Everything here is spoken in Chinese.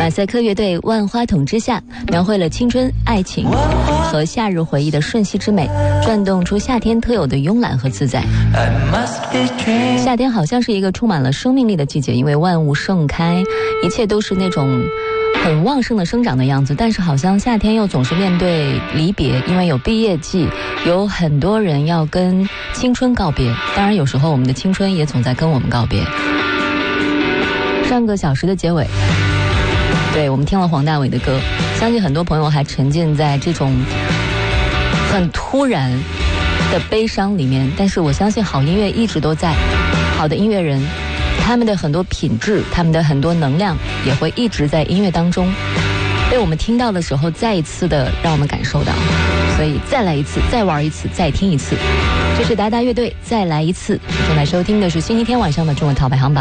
马赛克乐队《万花筒之下》描绘了青春、爱情和夏日回忆的瞬息之美，转动出夏天特有的慵懒和自在。夏天好像是一个充满了生命力的季节，因为万物盛开，一切都是那种很旺盛的生长的样子，但是好像夏天又总是面对离别，因为有毕业季，有很多人要跟青春告别，当然有时候我们的青春也总在跟我们告别。上个小时的结尾，对，我们听了黄大炜的歌，相信很多朋友还沉浸在这种很突然的悲伤里面，但是我相信好音乐一直都在，好的音乐人他们的很多品质，他们的很多能量也会一直在音乐当中被我们听到的时候再一次的让我们感受到，所以再来一次，再玩一次，再听一次。这是达达乐队再来一次。正在收听的是星期天晚上的中文淘排行榜。